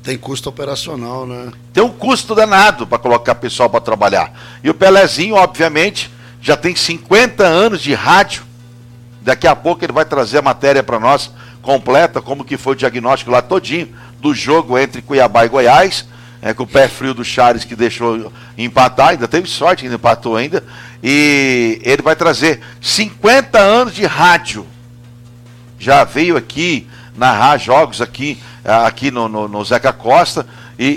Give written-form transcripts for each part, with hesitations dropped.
Tem custo operacional, né? Tem um custo danado para colocar pessoal para trabalhar. E o Pelezinho, obviamente, já tem 50 anos de rádio. Daqui a pouco ele vai trazer a matéria para nós completa, como que foi o diagnóstico lá todinho do jogo entre Cuiabá e Goiás, com o pé frio do Charles que deixou empatar, ainda teve sorte, ainda empatou ainda. E ele vai trazer 50 anos de rádio. Já veio aqui narrar jogos aqui no Zeca Costa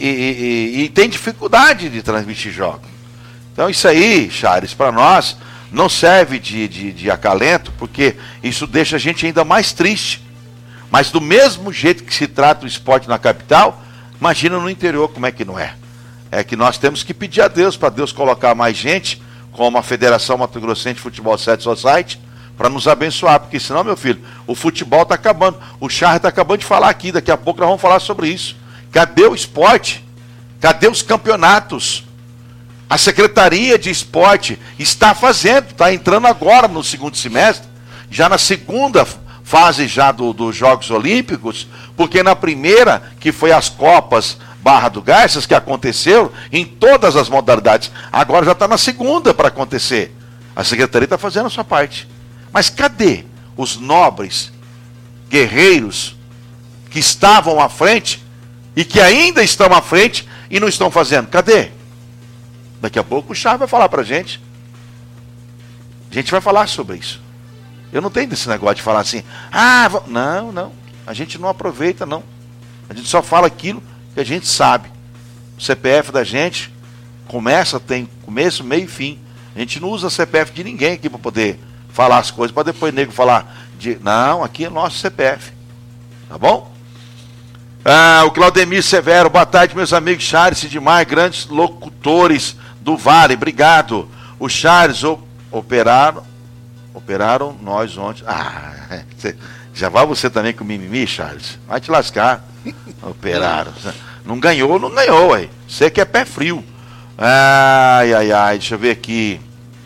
e tem dificuldade de transmitir jogos. Então isso aí, Charles, para nós não serve de acalento, porque isso deixa a gente ainda mais triste. Mas do mesmo jeito que se trata o esporte na capital, imagina no interior como é que não é. É que nós temos que pedir a Deus, para Deus colocar mais gente, como a Federação Mato Grossense de Futebol Set Society, para nos abençoar, porque senão, meu filho, o futebol está acabando. O Charles está acabando de falar aqui, daqui a pouco nós vamos falar sobre isso. Cadê o esporte? Cadê os campeonatos? A Secretaria de Esporte está fazendo, está entrando agora no segundo semestre, já na segunda fase já dos Jogos Olímpicos, porque na primeira, que foi as Copas Barra do Garças, que aconteceu em todas as modalidades, agora já está na segunda para acontecer. A Secretaria está fazendo a sua parte. Mas cadê os nobres guerreiros que estavam à frente e que ainda estão à frente e não estão fazendo? Cadê? Daqui a pouco o Charles vai falar pra gente. A gente vai falar sobre isso. Eu não tenho desse negócio de falar assim, não. A gente não aproveita, não. A gente só fala aquilo que a gente sabe. O CPF da gente tem começo, meio e fim. A gente não usa CPF de ninguém aqui para poder falar as coisas, para depois o nego falar não, aqui é nosso CPF. Tá bom? O Claudemir Severo, boa tarde, meus amigos Charles e Sidmar, grandes locutores do Vale, obrigado. O Charles operaram nós ontem. Já vai você também com mimimi, Charles? Vai te lascar. Operaram. Não ganhou, aí. Você que é pé frio. Deixa eu ver aqui.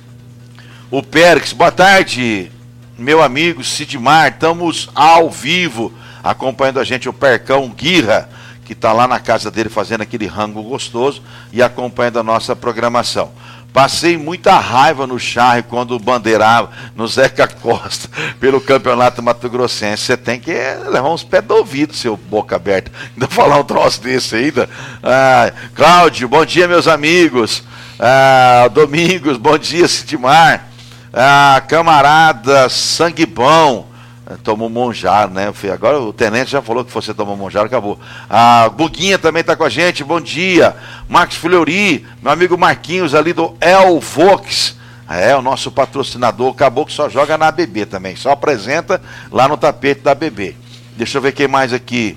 O Périx, boa tarde, meu amigo Sidmar, estamos ao vivo, acompanhando a gente o Percão Guirra, que está lá na casa dele fazendo aquele rango gostoso e acompanhando a nossa programação. Passei muita raiva no Charre quando bandeirava no Zeca Costa pelo Campeonato Mato Grossense. Você tem que levar uns pés do ouvido, seu boca aberta. Ainda falar um troço desse ainda. Cláudio, bom dia, meus amigos. Domingos, bom dia, Sidmar. Camarada, sangue bom. Tomou Monjaro, né? Agora o tenente já falou que você tomou Monjaro, acabou. Buguinha também está com a gente, bom dia. Marcos Fleury, meu amigo Marquinhos ali do El Vox. O nosso patrocinador, acabou que só joga na ABB também, só apresenta lá no tapete da ABB. Deixa eu ver quem mais aqui.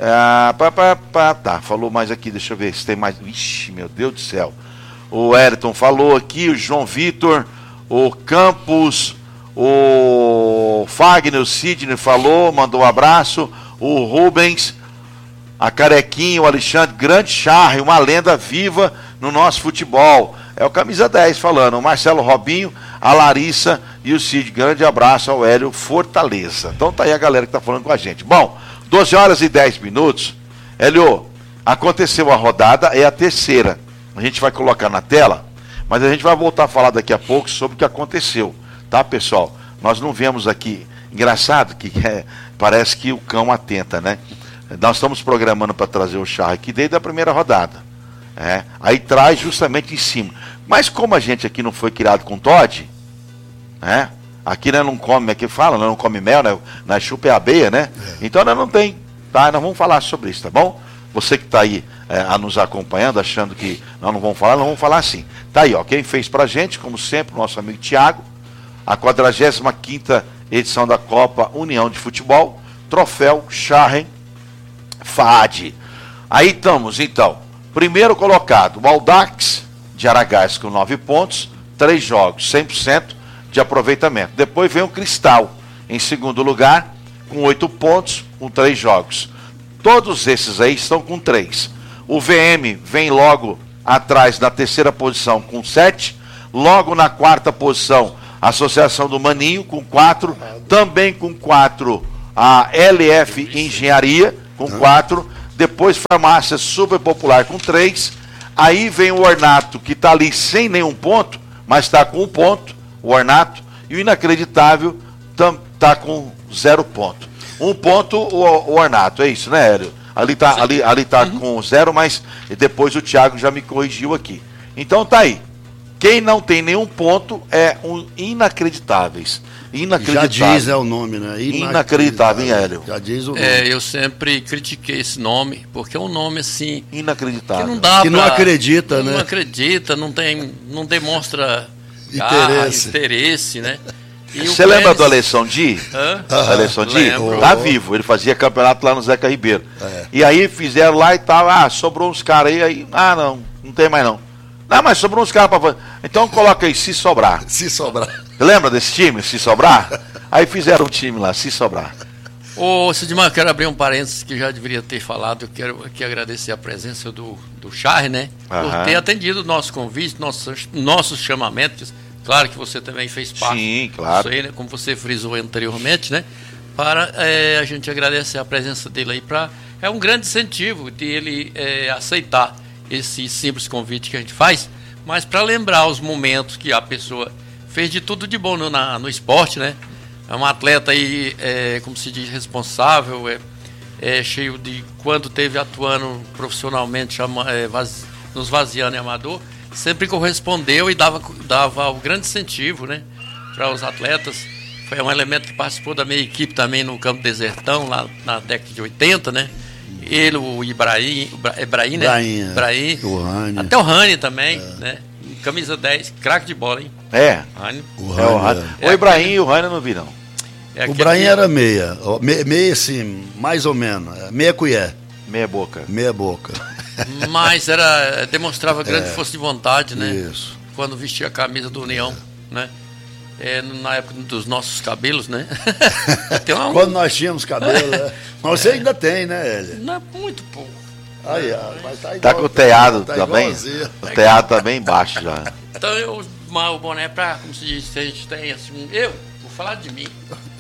Falou mais aqui, deixa eu ver se tem mais. Ixi, meu Deus do céu. O Ayrton falou aqui, o João Vitor, o Campos, o Fagner, o Sidney falou, mandou um abraço, o Rubens, a Carequinha, o Alexandre, grande Charre, uma lenda viva no nosso futebol. É o camisa 10 falando, o Marcelo Robinho, a Larissa e o Cid. Grande abraço ao Hélio Fortaleza. Então tá aí a galera que tá falando com a gente. Bom, 12 horas e 10 minutos. Hélio, aconteceu a rodada, é a terceira. A gente vai colocar na tela, mas a gente vai voltar a falar daqui a pouco sobre o que aconteceu. Tá, pessoal? Nós não vemos aqui. Engraçado que parece que o cão atenta, né? Nós estamos programando para trazer o Charre aqui desde a primeira rodada. Aí traz justamente em cima. Mas como a gente aqui não foi criado com Todd, aqui nós não come, aqui fala, nós não come mel, né? Nós chupa é abelha, né? Então nós não tem, tá? Nós vamos falar sobre isso, tá bom? Você que está aí nos acompanhando, achando que nós não vamos falar sim. Tá aí, ó, quem fez pra gente, como sempre, o nosso amigo Tiago, a 45ª edição da Copa União de Futebol, troféu Charren FAD. Aí estamos, então, primeiro colocado, o Audax de Aragás com 9 pontos, 3 jogos, 100% de aproveitamento. Depois vem o Cristal, em segundo lugar, com 8 pontos, com 3 jogos. Todos esses aí estão com 3. O VM vem logo atrás na terceira posição com 7. Logo na quarta posição, a Associação do Maninho com 4. Também com 4, a LF Engenharia com 4. Depois Farmácia Super Popular com 3. Aí vem o Ornato, que está ali sem nenhum ponto, mas está com 1 ponto, o Ornato. E o Inacreditável está com 0 ponto. 1 ponto o Ornato, é isso, né, Hélio? Ali tá com 0, mas depois o Thiago já me corrigiu aqui. Então tá aí. Quem não tem nenhum ponto é um Inacreditáveis. Inacreditável. Já diz o nome, né? Inacreditável, hein, Hélio? Já diz o nome. Eu sempre critiquei esse nome, porque é um nome assim... Inacreditável. Que não dá que não acredita, né? Não acredita, não demonstra interesse, né? Você lembra do Alisson Di? Alisson Di? Lembro. Tá vivo, ele fazia campeonato lá no Zeca Ribeiro. E aí fizeram lá e tal, sobrou uns caras aí, não tem mais não. Não, mas sobrou uns caras pra fazer. Então coloca aí, se sobrar. Se sobrar. Lembra desse time, se sobrar? Aí fizeram um time lá, se sobrar. Ô, Sidmar, quero abrir um parênteses que já deveria ter falado. Eu quero aqui agradecer a presença do Charre, né? Por ter atendido o nosso convite, nossos chamamentos. Claro que você também fez parte disso aí, né? Como você frisou anteriormente, né? Para a gente agradecer a presença dele aí. É um grande incentivo de ele aceitar esse simples convite que a gente faz, mas para lembrar os momentos que a pessoa fez de tudo de bom no esporte, né? É um atleta aí, como se diz, responsável, cheio de, quando teve atuando profissionalmente, nos Vaziano e Amador, sempre correspondeu e dava o grande incentivo, né, para os atletas. Foi um elemento que participou da minha equipe também no Campo Desertão, lá na década de 80, né? Ele, o Ibrahim, né? Ibrahim, o Rani. Até o Rani também, né? Camisa 10, craque de bola, hein? Rani. O Rani. O Ibrahim e o Rani eu não vi, não. O Ibrahim era meia. Meia, assim, mais ou menos. Meia colher. Meia boca. Meia boca. Mas demonstrava grande força de vontade, né? Isso. Quando vestia a camisa do União, né? Na época dos nossos cabelos, né? Quando nós tínhamos cabelo, né? Mas você ainda tem, né, Hélio? Não é muito pouco. Aí, mas tá igual, tá com o teado tá também? Igualzinho. O teado tá bem baixo já. Então o boné como se diz, a gente tem assim, vou falar de mim.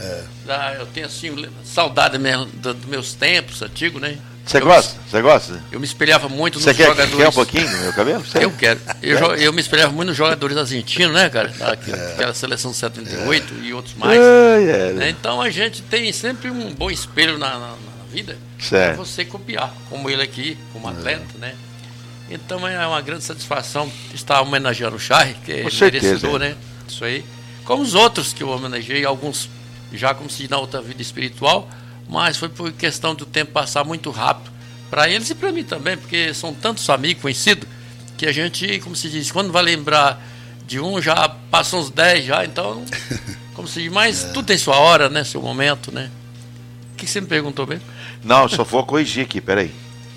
Eu tenho assim, saudade mesmo dos meus tempos antigos, né? Você gosta? Eu me espelhava muito nos jogadores. Você quer um pouquinho do meu cabelo? Eu quero. Eu me espelhava muito nos jogadores argentinos, né, cara? Aquela seleção 78 e outros mais. Né? Então a gente tem sempre um bom espelho na vida para você copiar, como ele aqui, como atleta, né? Então é uma grande satisfação estar homenageando o Charre, que é merecedor, né? Isso aí. Como os outros que eu homenageei, alguns já como se diz na outra vida espiritual, mas foi por questão do tempo passar muito rápido para eles e para mim também, porque são tantos amigos conhecidos que a gente, como se diz, quando vai lembrar de um, já passam uns 10 já, então, como se diz, mas tudo tem sua hora, né, seu momento, né? O que você me perguntou mesmo? Não, eu só vou corrigir aqui, peraí.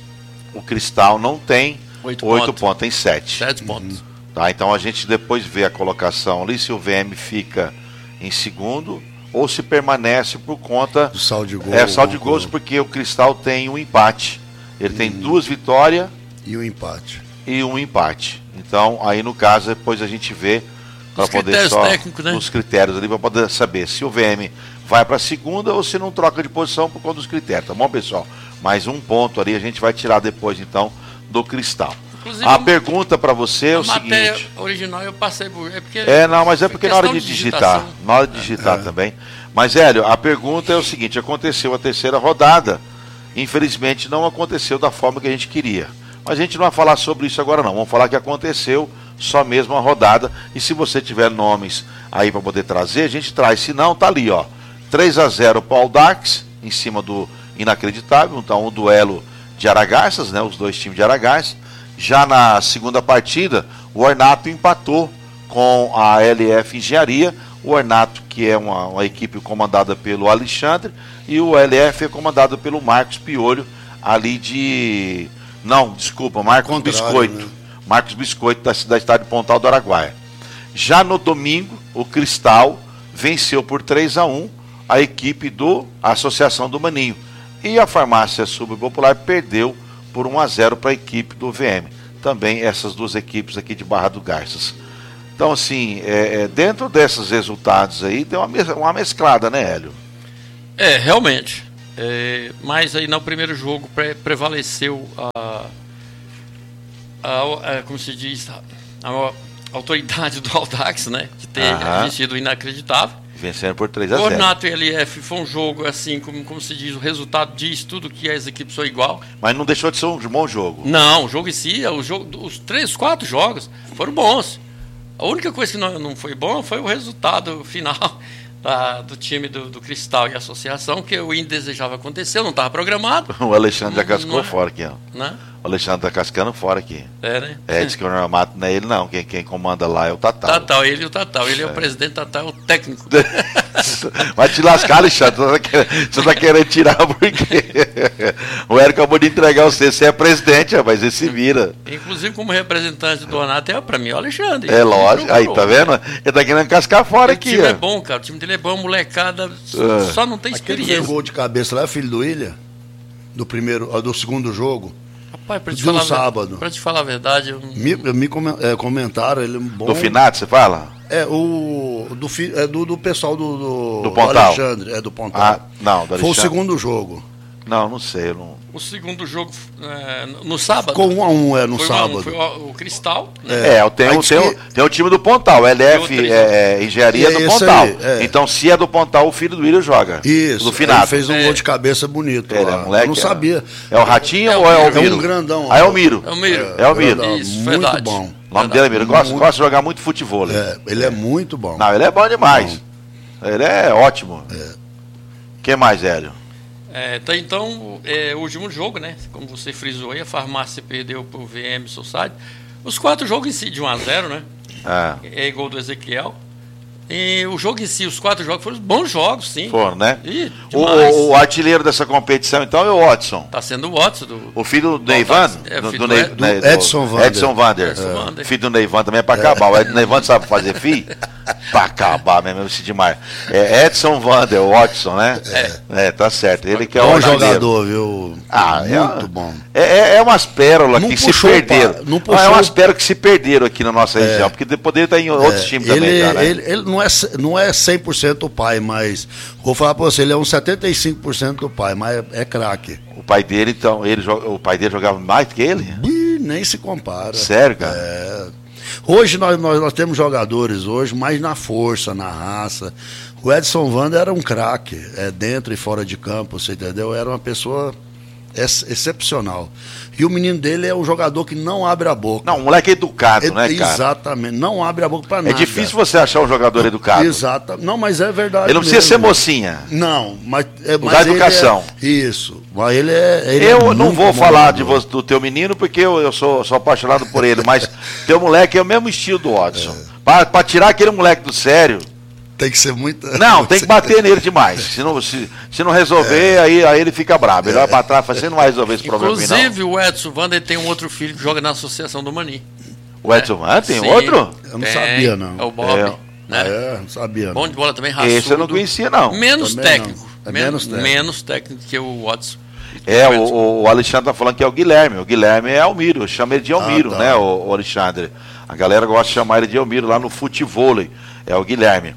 O Cristal não tem 8 pontos, tem 7. 7 pontos. Tá, então a gente depois vê a colocação ali, se o VM fica em segundo ou se permanece por conta do saldo de gols. Saldo de gols, porque o Cristal tem um empate. Ele tem 2 vitórias e um empate. Então, aí no caso, depois a gente vê para poder só técnicos, né? Os critérios ali para poder saber se o VM vai para a segunda ou se não troca de posição por conta dos critérios, tá bom, pessoal? Mais um ponto ali a gente vai tirar depois então do Cristal. Inclusive, a pergunta para você é o seguinte. A matéria original eu passei por. Mas é porque na hora de digitar. Na hora de digitar também. Mas, Hélio, a pergunta é o seguinte: aconteceu a terceira rodada. Infelizmente não aconteceu da forma que a gente queria. Mas a gente não vai falar sobre isso agora, não. Vamos falar que aconteceu só mesmo a rodada. E se você tiver nomes aí para poder trazer, a gente traz. Se não, tá ali, ó. 3-0 para o Audax, em cima do Inacreditável. Então, um duelo de Aragarças, né? Os dois times de Aragarças. Já na segunda partida, o Ornato empatou com a LF Engenharia. O Ornato, que é uma equipe comandada pelo Alexandre, e o LF é comandado pelo Marcos Piolho, ali de... Não, desculpa, Marcos Biscoito. Né? Marcos Biscoito, da cidade de Pontal do Araguaia. Já no domingo, o Cristal venceu por 3-1 a equipe do Associação do Maninho. E a Farmácia Super Popular perdeu por 1-0 para a equipe do VM. Também essas duas equipes aqui de Barra do Garças. Então, assim, dentro desses resultados aí, deu uma mesclada, né, Hélio? Realmente. Mas aí no primeiro jogo prevaleceu como se diz, a autoridade do Audax, né? De ter vencido inacreditável. Vencendo por 3-0. Ornato e LF foi um jogo, assim, como se diz, o resultado diz tudo que as equipes são igual. Mas não deixou de ser um bom jogo. Não, o jogo em si, os 4 jogos foram bons. A única coisa que não foi bom foi o resultado final do time do Cristal e Associação, que o indesejava acontecer, não estava programado. O Alexandre já cascou fora aqui, ó. Né? O Alexandre tá cascando fora aqui. Né? Diz que o Normato não é ele, não. Quem comanda lá é o Tatal. Tatal, ele e o Tatal. Ele é o presidente, Tatal é o técnico. Vai te lascar, Alexandre. Você tá querendo tirar porque o Érico acabou de entregar você é presidente, rapaz. Ele se vira. Inclusive, como representante do Ornato, para mim é o Alexandre. É lógico. Aí, tá vendo? Ele tá querendo cascar fora aqui. O time é bom, cara. O time dele é bom, molecada. Só não tem experiência. Aquele gol de cabeça lá é filho do William? Do segundo jogo? Rapaz, pra te falar a verdade, me comentaram, ele é bom. Do Finato, você fala? Do pessoal do Pontal. Alexandre, do Pontal. Não, do Alexandre. Foi o segundo jogo. Não sei. O segundo jogo no sábado. Ficou 1-1 no sábado. Foi o Cristal. Né? Tem o time do Pontal, o LF Engenharia do Pontal. Então, se é do Pontal, o filho do William joga. Isso. Do Finato. Ele fez um gol de cabeça bonito. Moleque, eu não sabia. É o Ratinho ou é o Miro? É um grandão. É o Miro. É o Miro. Isso, muito verdade. bom. O nome dele é Miro. Gosta de jogar muito futebol. Ele é muito bom. Não, ele é bom demais. Ele é ótimo. Quem mais, Hélio? Então, o último jogo, né? Como você frisou aí, a Farmácia perdeu pro VM Society. Os 4 jogos em si de 1-0, né? Gol do Ezequiel. E o jogo em si, os 4 jogos foram bons jogos, sim. Foram, né? O artilheiro dessa competição, então, é o Watson. Tá sendo o Watson. O filho do Neivan? Do Edson Vander. Filho do Neivan também é pra acabar. O Neivan sabe fazer filho? Pra acabar mesmo, esse demais. Edson Vander, o Watson, né? Tá certo. Ele que é bom jogador, viu? Muito bom. É umas pérolas que se perderam. É umas pérolas que se perderam aqui na nossa região, porque poderia estar em outros times também. Ele não é 100% o pai, mas vou falar pra você, ele é uns 75% do pai, mas é craque. O pai dele, então, o pai dele jogava mais que ele? Nem se compara. Sério, cara? Hoje nós temos jogadores mais na força, na raça. O Edson Vander era um craque, dentro e fora de campo, você entendeu? Era uma pessoa excepcional. E o menino dele é um jogador que não abre a boca. Não, um moleque educado, né, cara? Exatamente, não abre a boca pra nada. É difícil você achar um jogador educado. Exato. Não, mas é verdade. Ele não precisa ser mocinha. Não, mas da educação. Isso. Mas ele eu não vou falar do teu menino, porque eu sou apaixonado por ele, mas teu moleque é o mesmo estilo do Watson. Pra tirar aquele moleque do sério. Tem que ser muito. Não, tem que bater nele demais. Se não resolver, aí ele fica bravo. Ele vai pra trás, você não vai resolver esse problema. Inclusive, o Edson Vander tem um outro filho que joga na Associação do Mani. O Edson Vander tem outro? Eu não sabia, não. É o Bob. Não sabia. Não. Bom de bola também, raçudo. Esse eu não conhecia, não. Menos técnico. Menos técnico que o Watson. O Alexandre tá falando que é o Guilherme. O Guilherme é Almiro. Eu chamo ele de Almiro, né, o Alexandre? A galera gosta de chamar ele de Almiro lá no futevôlei. É o Guilherme.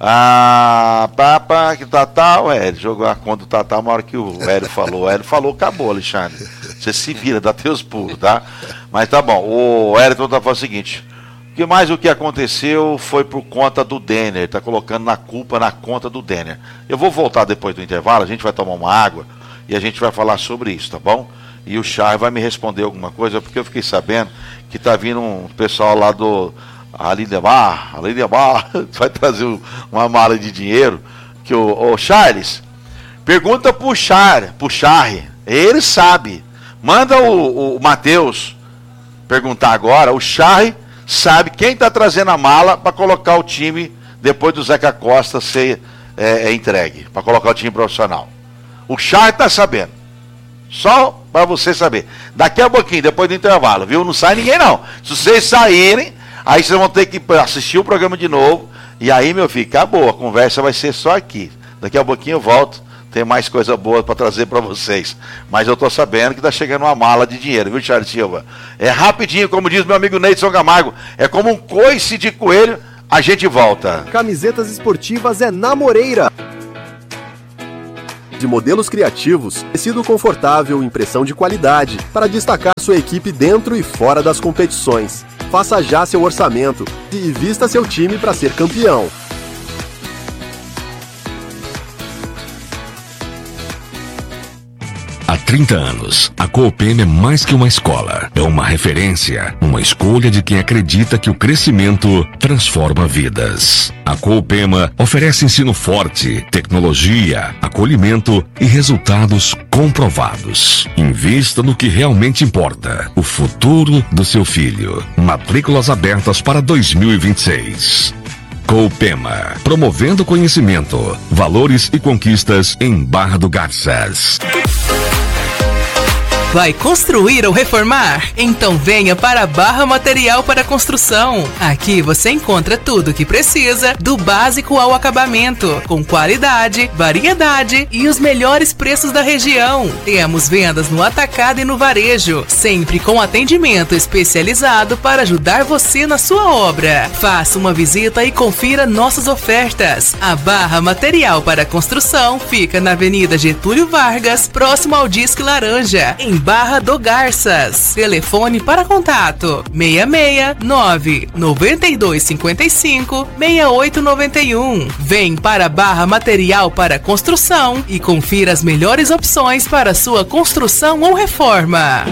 Que Tatal, ele jogou a conta do Tatal na hora que o Hélio falou. O Hélio falou, acabou, Alexandre. Você se vira, dá teus pulos, tá? Mas tá bom. O Hélio tá falando o seguinte: o que aconteceu foi por conta do Denner. Tá colocando na conta do Denner. Eu vou voltar depois do intervalo, a gente vai tomar uma água e a gente vai falar sobre isso, tá bom? E o Char vai me responder alguma coisa, porque eu fiquei sabendo que tá vindo um pessoal lá do Ali de Bar, vai trazer uma mala de dinheiro, que o Charles, pergunta pro Charre, ele sabe, manda o Matheus perguntar agora, o Charre sabe quem tá trazendo a mala para colocar o time, depois do Zeca Costa ser entregue, para colocar o time profissional. O Charre tá sabendo, só para você saber, daqui a pouquinho, depois do intervalo, viu, não sai ninguém não, se vocês saírem, aí vocês vão ter que assistir o programa de novo. E aí, meu filho, acabou. A conversa vai ser só aqui. Daqui a pouquinho eu volto. Tem mais coisa boa para trazer para vocês. Mas eu tô sabendo que tá chegando uma mala de dinheiro, viu, Charles Silva? É rapidinho, como diz meu amigo Neidson Camargo. É como um coice de coelho. A gente volta. Camisetas esportivas é na Moreira. de modelos criativos, tecido confortável e impressão de qualidade para destacar sua equipe dentro e fora das competições. Faça já seu orçamento e vista seu time para ser campeão. Há 30 anos, a Coopema é mais que uma escola. É uma referência, uma escolha de quem acredita que o crescimento transforma vidas. A Coopema oferece ensino forte, tecnologia, acolhimento e resultados comprovados. Invista no que realmente importa, o futuro do seu filho. Matrículas abertas para 2026. Coopema, promovendo conhecimento, valores e conquistas em Barra do Garças. Vai construir ou reformar? Então venha para a Barra Material para Construção. Aqui você encontra tudo o que precisa, do básico ao acabamento, com qualidade, variedade e os melhores preços da região. Temos vendas no atacado e no varejo, sempre com atendimento especializado para ajudar você na sua obra. Faça uma visita e confira nossas ofertas. A Barra Material para Construção fica na Avenida Getúlio Vargas, próximo ao Disque Laranja, em Barra do Garças. Telefone para contato 669-9255-6891. Vem para Barra Material para Construção e confira as melhores opções para sua construção ou reforma.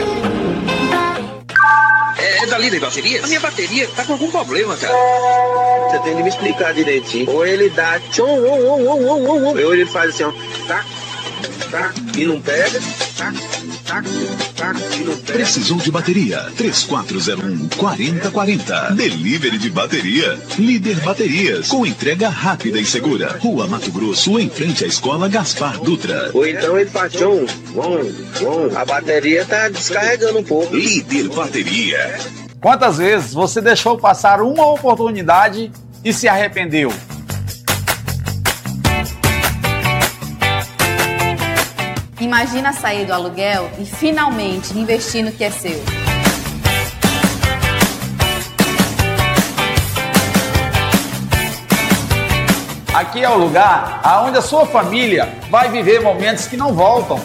É da Líder Bateria? A minha bateria tá com algum problema, cara. Você tem de me explicar direitinho. Ou ele dá tchom, ou ele faz assim, ó, tá, e não pega, tá, e não pega. Precisou de bateria? 3401-4040. Delivery de bateria. Líder Baterias, com entrega rápida e segura. Rua Mato Grosso, em frente à Escola Gaspar Dutra. Ou então ele faz tchom, a bateria tá descarregando um pouco. Líder Bateria. Quantas vezes você deixou passar uma oportunidade e se arrependeu? Imagina sair do aluguel e finalmente investir no que é seu. Aqui é o lugar onde a sua família vai viver momentos que não voltam.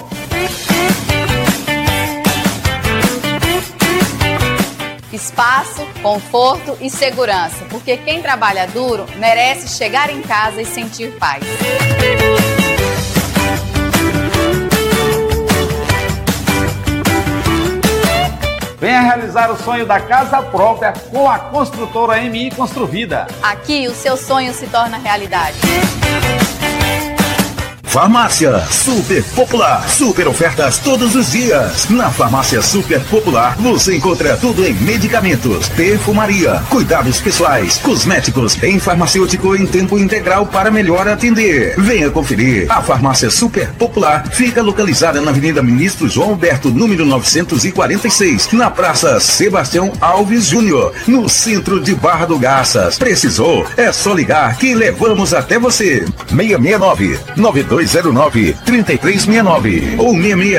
Espaço, conforto e segurança, porque quem trabalha duro merece chegar em casa e sentir paz. Venha realizar o sonho da casa própria com a construtora MI Construvida. Aqui o seu sonho se torna realidade. Farmácia Super Popular. Super ofertas todos os dias. Na Farmácia Super Popular você encontra tudo em medicamentos, perfumaria, cuidados pessoais, cosméticos, em farmacêutico em tempo integral para melhor atender. Venha conferir. A Farmácia Super Popular fica localizada na Avenida Ministro João Alberto, número 946, na Praça Sebastião Alves Júnior, no centro de Barra do Garças. Precisou? É só ligar que levamos até você. 669-9209-3369 ou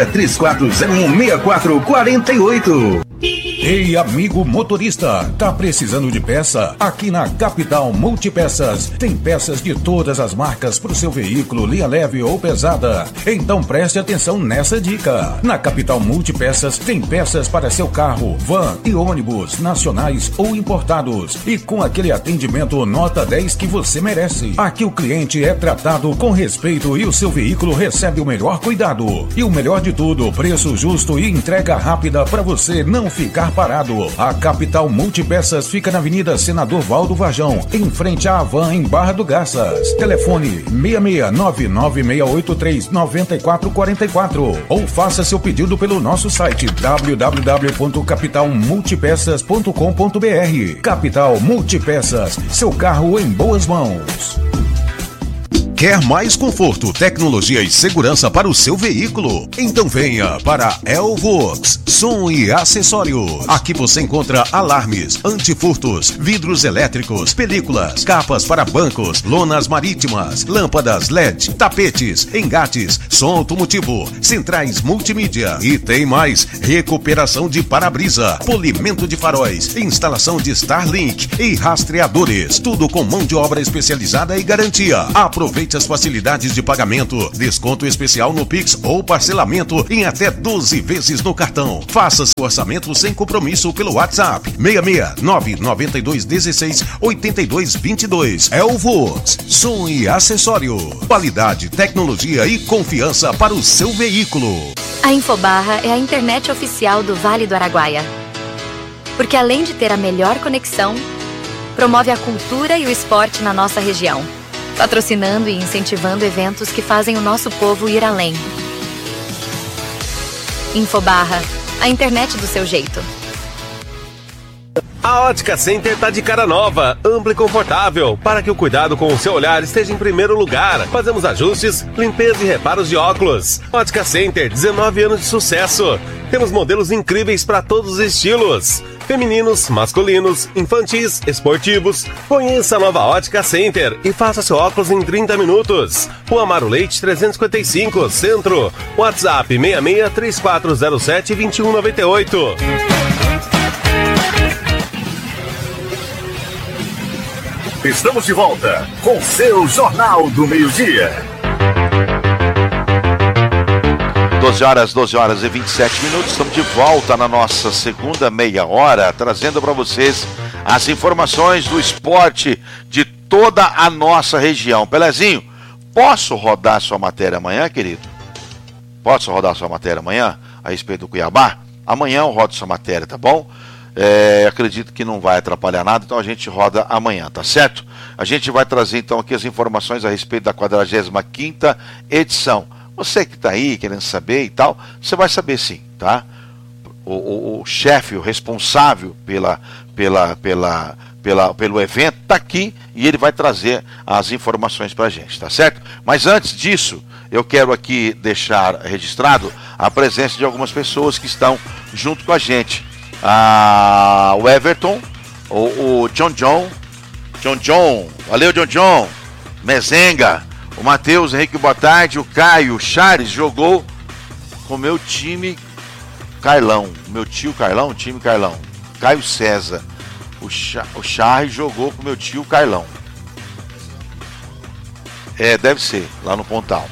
6634016448. Ei, amigo motorista, tá precisando de peça? Aqui na Capital Multipeças tem peças de todas as marcas para o seu veículo, linha leve ou pesada. Então preste atenção nessa dica. Na Capital Multipeças tem peças para seu carro, van e ônibus, nacionais ou importados. E com aquele atendimento nota 10 que você merece. Aqui o cliente é tratado com respeito e o seu veículo recebe o melhor cuidado. E o melhor de tudo, preço justo e entrega rápida para você não ficar parado. A Capital Multipeças fica na Avenida Senador Valdo Varjão, em frente à Havan, em Barra do Garças. Telefone 66996839444 ou faça seu pedido pelo nosso site www.capitalmultipeças.com.br. Capital Multipeças, seu carro em boas mãos. Quer mais conforto, tecnologia e segurança para o seu veículo? Então venha para Elvox Som e Acessórios. Aqui você encontra alarmes, antifurtos, vidros elétricos, películas, capas para bancos, lonas marítimas, lâmpadas LED, tapetes, engates, som automotivo, centrais multimídia e tem mais: recuperação de para-brisa, polimento de faróis, instalação de Starlink e rastreadores. Tudo com mão de obra especializada e garantia. Aproveite Aproveite as facilidades de pagamento, desconto especial no Pix ou parcelamento em até 12 vezes no cartão. Faça seu orçamento sem compromisso pelo WhatsApp 66992168222. Elvox, som e acessório. Qualidade, tecnologia e confiança para o seu veículo. A Infobarra é a internet oficial do Vale do Araguaia. Porque além de ter a melhor conexão, promove a cultura e o esporte na nossa região, patrocinando e incentivando eventos que fazem o nosso povo ir além. Infobarra, a internet do seu jeito. A Ótica Center tá de cara nova, ampla e confortável, para que o cuidado com o seu olhar esteja em primeiro lugar. Fazemos ajustes, limpeza e reparos de óculos. Ótica Center, 19 anos de sucesso. Temos modelos incríveis para todos os estilos. Femininos, masculinos, infantis, esportivos. Conheça a nova Ótica Center e faça seu óculos em 30 minutos. Rua Amaro Leite 355, Centro. WhatsApp 663407-2198. Estamos de volta com seu Jornal do Meio-Dia. 12 horas e 27 minutos. Estamos de volta na nossa segunda meia hora, trazendo para vocês as informações do esporte de toda a nossa região. Pelezinho, posso rodar sua matéria amanhã, querido? Posso rodar sua matéria amanhã a respeito do Cuiabá? Amanhã eu rodo sua matéria, tá bom? Acredito que não vai atrapalhar nada, então a gente roda amanhã, tá certo? A gente vai trazer então aqui as informações a respeito da 45ª edição. Você que está aí querendo saber e tal, você vai saber sim, tá? O chefe, o responsável pelo evento está aqui e ele vai trazer as informações para a gente, tá certo? Mas antes disso, eu quero aqui deixar registrado a presença de algumas pessoas que estão junto com a gente. O Everton, o John, valeu John, Mezenga, o Matheus Henrique, boa tarde, o Caio, o Chares jogou com o meu time Carlão, meu tio Carlão, time Carlão, Caio César, o Chares jogou com o meu tio Carlão, deve ser, lá no Pontal,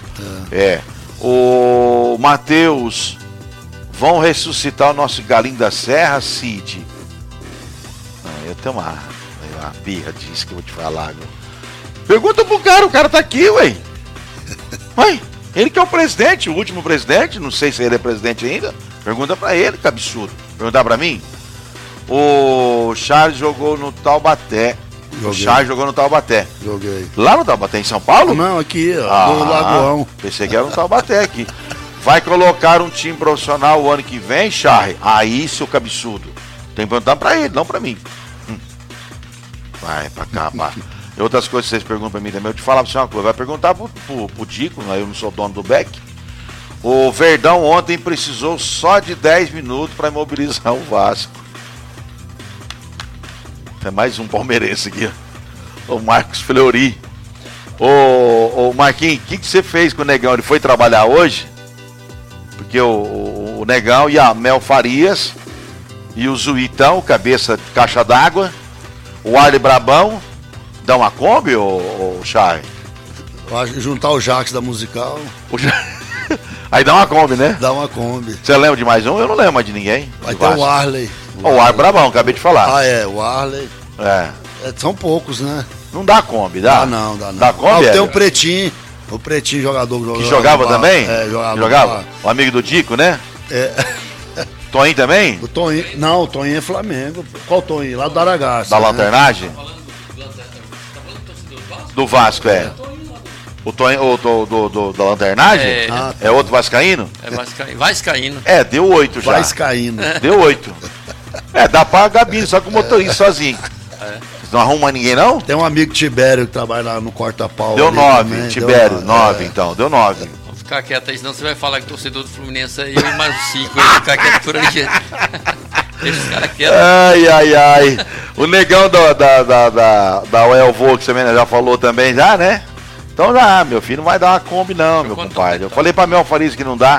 o Matheus, vão ressuscitar o nosso Galinho da Serra, Cid. Eu tenho uma birra disso que eu vou te falar. Viu? Pergunta pro cara, o cara tá aqui, ué. Ele que é o presidente, o último presidente, não sei se ele é presidente ainda. Pergunta pra ele, que absurdo. Perguntar pra mim? O Charles jogou no Taubaté. Joguei. O Charles jogou no Taubaté. Joguei. Lá no Taubaté, em São Paulo? Não, aqui, do Lagoão. Pensei que era no Taubaté aqui. Vai colocar um time profissional o ano que vem, Charles? Aí, seu cabeçudo. Tem que perguntar pra ele, não pra mim. Vai pra cá, pá. E outras coisas que vocês perguntam pra mim também, eu te falava assim uma coisa. Vai perguntar pro Dico, eu não sou dono do Beck. O Verdão ontem precisou só de 10 minutos pra imobilizar o Vasco. Tem mais um palmeirense aqui, ó. O Marcos Fleury. Ô Marquinhos, o que você fez com o Negão? Ele foi trabalhar hoje? Porque o Negão e a Mel Farias e o Zuitão, cabeça de caixa d'água, o Arley Brabão, dá uma Kombi, ô Chay? Juntar o Jax da Musical. Aí dá uma Kombi, né? Dá uma Kombi. Você lembra de mais um? Eu não lembro mais de ninguém. Vai ter o Arley. O Arley Brabão, acabei de falar. O Arley. São poucos, né? Não dá Kombi, dá? Dá não. Dá Kombi? Tem o Pretinho. O Pretinho jogador que jogava também? Jogava. O amigo do Dico, né? Toninho também? O Toninho, não, o Toninho é Flamengo. Qual Toninho? Lá do Aragaça. Da Lanternagem? Do Vasco, O Toninho da Lanternagem? É outro vascaíno? É vascaíno. Deu 8 já. Vascaíno. Deu 8. Dá pra Gabi, só com o motorista sozinho. Não arruma ninguém, não? Tem um amigo Tibério que trabalha lá no Corta-Pau. Deu 9, Tibério, 9 então, deu 9. Vamos ficar quieto aí, senão você vai falar que o torcedor do Fluminense é eu e mais 5, ele ficar quieto por aí. Deixa os caras quietos. Ai. O negão da Elvo, que você já falou também, já, né? Então já, meu filho, não vai dar uma Kombi não, meu compadre. Eu falei pra Mel Farias que não dá.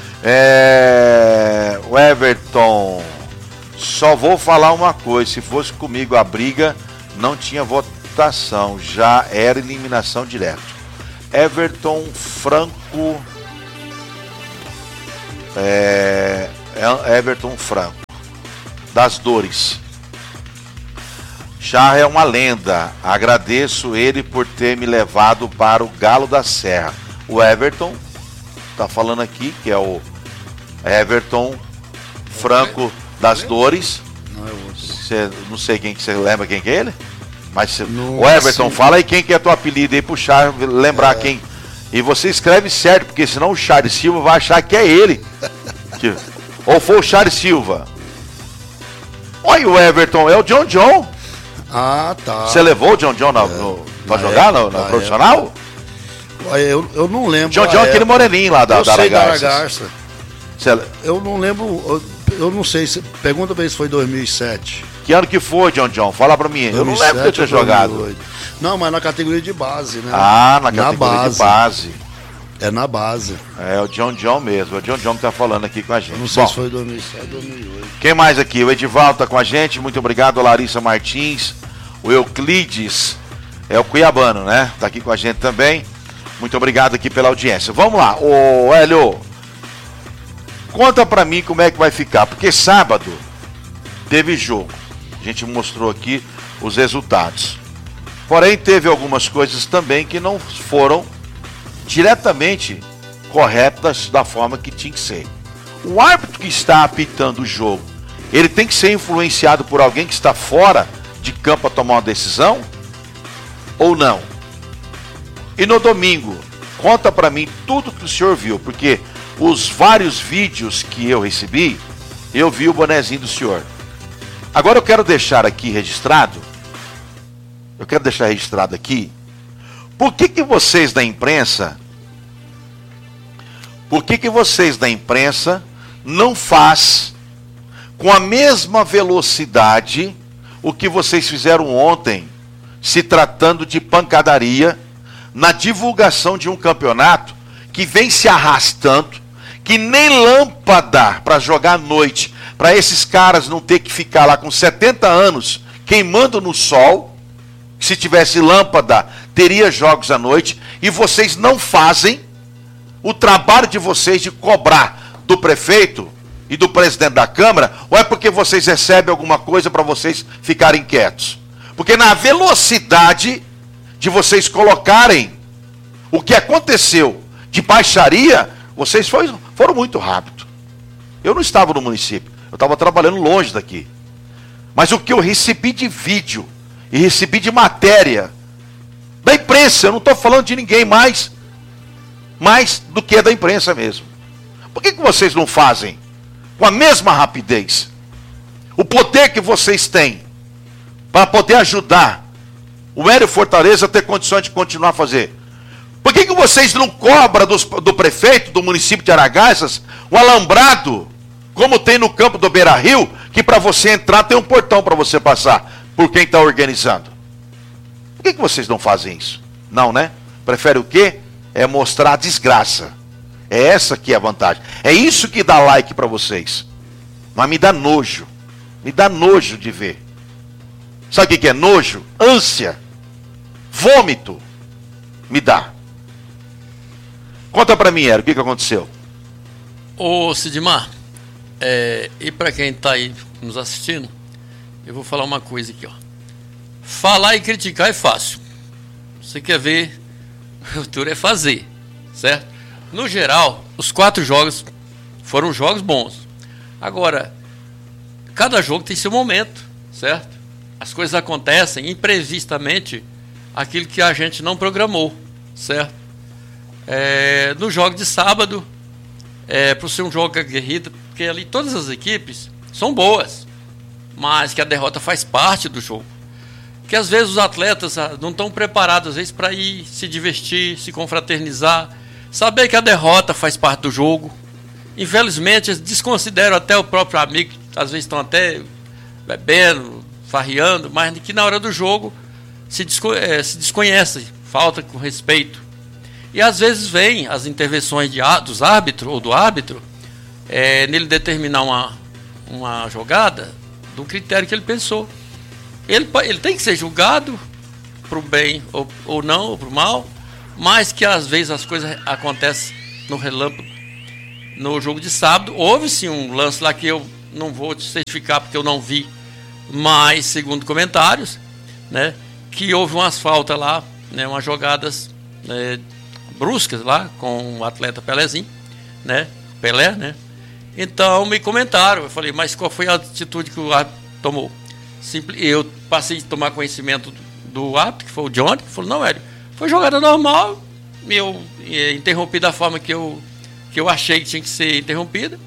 O Everton, só vou falar uma coisa, se fosse comigo a briga, não tinha votação, já era eliminação direto. Everton Franco. Everton Franco, das Dores. Char é uma lenda. Agradeço ele por ter me levado para o Galo da Serra. O Everton tá falando aqui que é o Everton Franco das Dores. Não sei quem que você lembra quem que é ele? Mas o Everton, fala aí quem que é teu apelido aí pro Char lembrar quem. E você escreve certo, porque senão o Charles Silva vai achar que é ele. Ou foi o Charles Silva. Olha o Everton, é o John John. Ah, tá. Você levou o John John pra jogar no profissional? Eu não lembro. John John é aquele moreninho lá da Aragarça. Eu não lembro, eu não sei, pergunta bem se foi 2007. Que ano que foi, John John? Fala pra mim. 2007, eu não lembro de eu ter jogado. Não, mas na categoria de base, né? Ah, na categoria de base. É na base. É o John John mesmo. É o John John que tá falando aqui com a gente. Eu não sei se foi 2007 ou 2008. Quem mais aqui? O Edivaldo tá com a gente. Muito obrigado, Larissa Martins. O Euclides, é o cuiabano, né? Tá aqui com a gente também. Muito obrigado aqui pela audiência. Vamos lá. Ô, Hélio, conta pra mim como é que vai ficar. Porque sábado teve jogo. A gente mostrou aqui os resultados. Porém, teve algumas coisas também que não foram diretamente corretas da forma que tinha que ser. O árbitro que está apitando o jogo, ele tem que ser influenciado por alguém que está fora de campo para tomar uma decisão? Ou não? E no domingo, conta para mim tudo que o senhor viu, porque os vários vídeos que eu recebi, eu vi o bonezinho do senhor. Agora eu quero deixar aqui registrado, por que vocês da imprensa não faz com a mesma velocidade o que vocês fizeram ontem, se tratando de pancadaria, na divulgação de um campeonato que vem se arrastando, que nem lâmpada para jogar à noite, para esses caras não ter que ficar lá com 70 anos queimando no sol. Se tivesse lâmpada, teria jogos à noite, e vocês não fazem o trabalho de vocês de cobrar do prefeito e do presidente da Câmara, ou é porque vocês recebem alguma coisa para vocês ficarem quietos? Porque na velocidade de vocês colocarem o que aconteceu de baixaria, vocês foram muito rápido. Eu não estava no município, eu estava trabalhando longe daqui. Mas o que eu recebi de vídeo e recebi de matéria da imprensa, eu não estou falando de ninguém mais do que da imprensa mesmo. Por que vocês não fazem com a mesma rapidez o poder que vocês têm para poder ajudar o Hélio Fortaleza a ter condições de continuar a fazer? Por que vocês não cobram do prefeito do município de Aragarças um alambrado, como tem no campo do Beira-Rio, que para você entrar tem um portão para você passar por quem está organizando? Por que vocês não fazem isso? Não, né? Prefere o quê? É mostrar a desgraça. É essa que é a vantagem. É isso que dá like para vocês. Mas me dá nojo. Me dá nojo de ver. Sabe o que é nojo? Ânsia. Vômito. Me dá. Conta para mim, Ero, o que aconteceu? Ô, Sidmar, e para quem está aí nos assistindo, eu vou falar uma coisa aqui, ó. Falar e criticar é fácil. Você quer ver, o duro é fazer, certo? No geral, os 4 jogos foram jogos bons. Agora, cada jogo tem seu momento, certo? As coisas acontecem imprevistamente, aquilo que a gente não programou, certo? No jogo de sábado, por ser um jogo aguerrido, porque ali todas as equipes são boas, mas que a derrota faz parte do jogo. Que às vezes os atletas não estão preparados, às vezes, para ir se divertir, se confraternizar, saber que a derrota faz parte do jogo. Infelizmente, eles desconsideram até o próprio amigo, às vezes estão até bebendo, farreando, mas que na hora do jogo se desconhece, falta com respeito. E às vezes vem as intervenções dos árbitros ou do árbitro, nele determinar uma jogada do critério que ele pensou. Ele tem que ser julgado para o bem ou não, ou para o mal, mas que às vezes as coisas acontecem no relâmpago. No jogo de sábado, houve sim um lance lá que eu não vou te certificar porque eu não vi, mas segundo comentários, né, que houve umas faltas lá, né, umas jogadas bruscas lá com o atleta Pelézinho, né, Pelé, né. Então me comentaram, eu falei, mas qual foi a atitude que o árbitro tomou? Eu passei a tomar conhecimento do árbitro, que foi o Johnny, que falou, não, Hélio, foi jogada normal, eu interrompi da forma que eu achei que tinha que ser interrompida.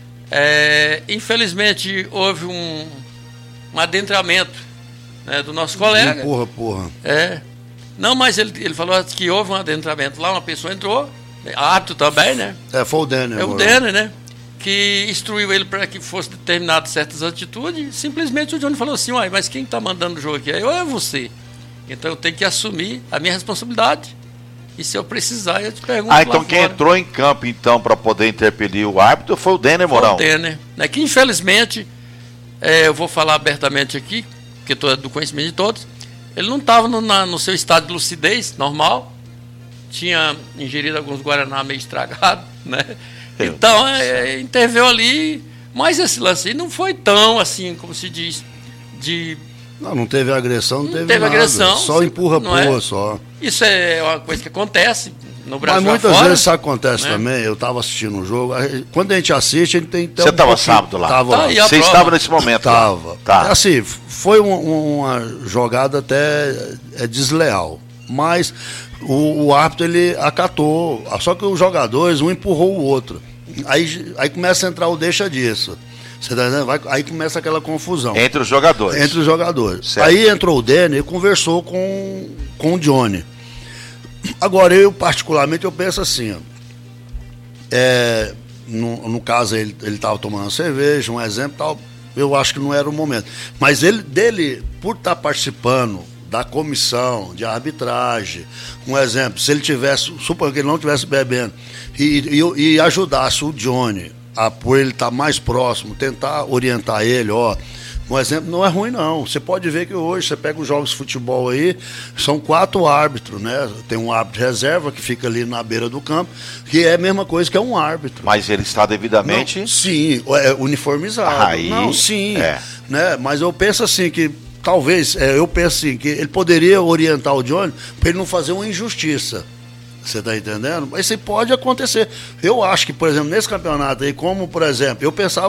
Infelizmente houve um adentramento, né, do nosso colega. Porra. Não, mas ele falou que houve um adentramento lá, uma pessoa entrou, árbitro também, né? Foi o Denner. O Denner, né? Que instruiu ele para que fosse determinadas certas atitudes. Simplesmente o Johnny falou assim, uai, mas quem está mandando o jogo aqui? É você. Então eu tenho que assumir a minha responsabilidade. E se eu precisar, eu te pergunto. Então quem entrou em campo então para poder interpelir o árbitro foi o Denner Mourão. Foi o Denner, né, que infelizmente, eu vou falar abertamente aqui, porque estou do conhecimento de todos, ele não estava no seu estado de lucidez normal, tinha ingerido alguns guaraná meio estragados, né? Então interveio ali, mas esse lance aí não foi tão assim, como se diz, de... Não teve agressão, não teve nada. Agressão. Só empurra, só. Isso é uma coisa que acontece no Brasil. Mas muitas vezes isso acontece, né? Também. Eu estava assistindo um jogo. Quando a gente assiste, a gente tem que ter. Você estava sábado lá? Tava lá. Você estava nesse momento? Estava. Tá. Assim, foi uma jogada até desleal. Mas o árbitro, ele acatou. Só que os jogadores, um empurrou o outro. Aí começa a entrar o deixa disso. Você tá entendendo? Aí começa aquela confusão. Entre os jogadores. Certo. Aí entrou o Denner e conversou com o Johnny. Agora, eu particularmente, eu penso assim, no caso ele estava tomando cerveja, um exemplo tal, eu acho que não era o momento. Mas dele, por estar participando da comissão de arbitragem, um exemplo, se ele tivesse, suponho que ele não estivesse bebendo, e ajudasse o Johnny, por ele estar mais próximo, tentar orientar ele, um exemplo, não é ruim não. Você pode ver que hoje, você pega os jogos de futebol aí, são 4 árbitros, né? Tem um árbitro reserva que fica ali na beira do campo, que é a mesma coisa que é um árbitro. Mas ele está devidamente... Não, sim, uniformizado. Aí, não, sim, né? Mas eu penso assim que, talvez, eu penso assim, que ele poderia orientar o Johnny para ele não fazer uma injustiça. Você está entendendo? Mas isso pode acontecer. Eu acho que, por exemplo, nesse campeonato aí, como, por exemplo, eu pensava